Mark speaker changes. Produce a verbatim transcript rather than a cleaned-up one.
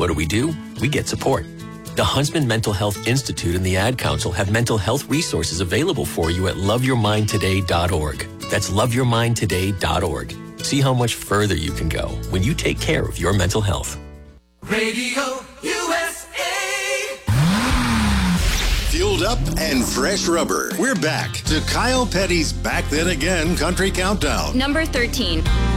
Speaker 1: What do we do? We get support. The Huntsman Mental Health Institute and the Ad Council have mental health resources available for you at love your mind today dot org. That's love your mind today dot org. See how much further you can go when you take care of your mental health.
Speaker 2: Radio U S A.
Speaker 3: Fueled up and fresh rubber. We're back to Kyle Petty's Back Then Again Country Countdown.
Speaker 4: Number thirteen.